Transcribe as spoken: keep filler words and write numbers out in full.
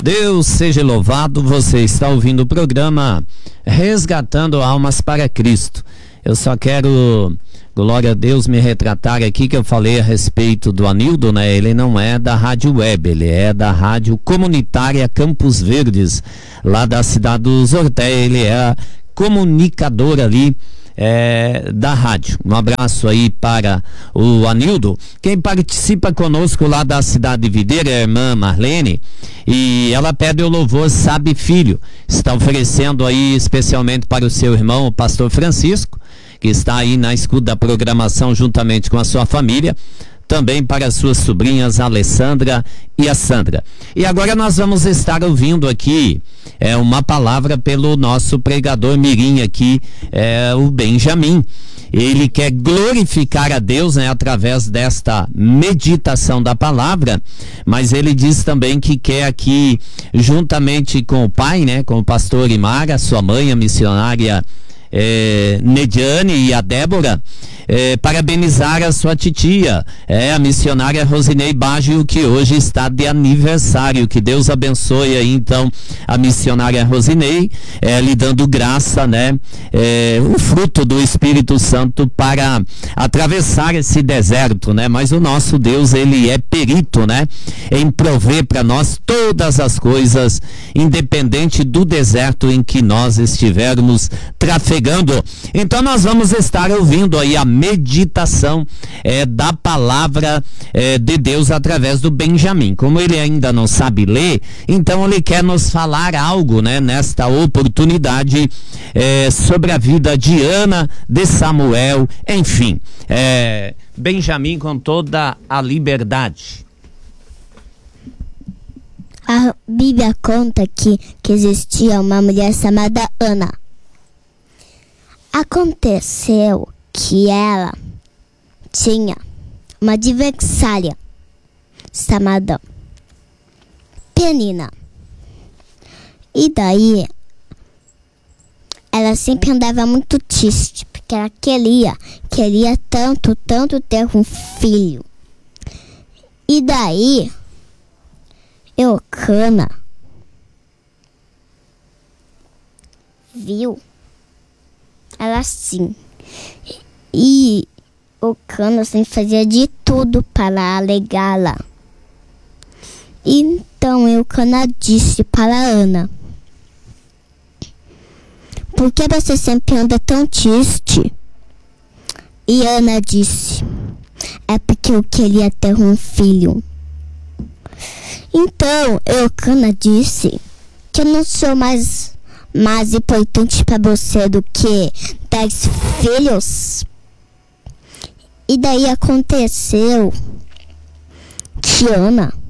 Deus seja louvado, você está ouvindo o programa Resgatando Almas para Cristo. Eu só quero, glória a Deus, me retratar aqui que eu falei a respeito do Anildo, né? Ele não é da Rádio Web, ele é da Rádio Comunitária Campos Verdes, lá da cidade do Zorté. Ele é comunicador ali É, da rádio. Um abraço aí para o Anildo. Quem participa conosco lá da cidade de Videira é a irmã Marlene, e ela pede o louvor Sabe Filho. Está oferecendo aí especialmente para o seu irmão, o pastor Francisco, que está aí na escuta da programação juntamente com a sua família. Também para as suas sobrinhas, a Alessandra e a Sandra. E agora nós vamos estar ouvindo aqui é, uma palavra pelo nosso pregador mirim aqui, é, o Benjamin. Ele quer glorificar a Deus, né, através desta meditação da palavra, mas ele diz também que quer aqui, juntamente com o pai, né, com o pastor Imara, sua mãe, a missionária É, Nediane e a Débora, é, parabenizar a sua titia, é, a missionária Rosinei Baggio, que hoje está de aniversário. Que Deus abençoe aí então a missionária Rosinei, é, lhe dando graça, né, é, o fruto do Espírito Santo para atravessar esse deserto, né? Mas o nosso Deus, ele é perito, né, em prover para nós todas as coisas, independente do deserto em que nós estivermos trafegando. Então nós vamos estar ouvindo aí a meditação é, da palavra é, de Deus através do Benjamin. Como ele ainda não sabe ler, então ele quer nos falar algo, né, nesta oportunidade é, sobre a vida de Ana, de Samuel, enfim. É, Benjamin, com toda a liberdade. A Bíblia conta que, que existia uma mulher chamada Ana. Aconteceu que ela tinha uma adversária chamada Penina. E daí ela sempre andava muito triste, porque ela queria, queria tanto, tanto ter um filho. E daí Eucana viu ela assim, e o Cano assim fazia de tudo para alegá-la. Então Eucana disse para Ana: por que você sempre anda tão triste? E Ana disse: é porque eu queria ter um filho. Então Eucana disse que eu não sou mais mais importante para você do que dez filhos. E daí aconteceu que Ana